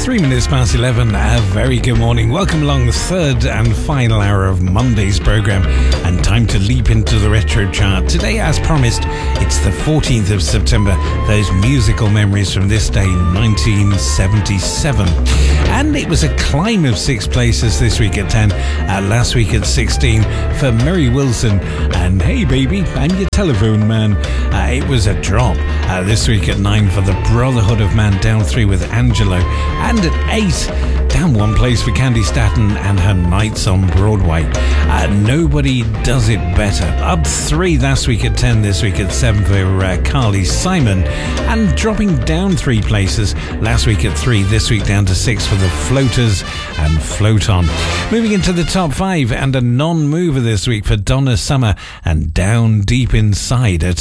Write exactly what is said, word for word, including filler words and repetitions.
Three minutes past eleven, a very good morning. Welcome along the third and final hour of Monday's programme, and time to leap into the retro chart. Today, as promised, it's the fourteenth of September, those musical memories from this day in nineteen seventy-seven. And it was a climb of six places this week at ten, uh, last week at sixteen for Mary Wilson and Hey Baby, I'm Your Telephone Man. Uh, it was a drop uh, this week at nine for the Brotherhood of Man, down three with Angelo. And at eight, down one place for Candy Staton and her Nights on Broadway. Uh, Nobody Does It Better. Up three last week at ten, this week at seven for uh, Carly Simon. And dropping down three places last week at three, this week down to six for the Floaters and Float On. Moving into the top five, and a non-mover this week for Donna Summer and Down Deep Inside at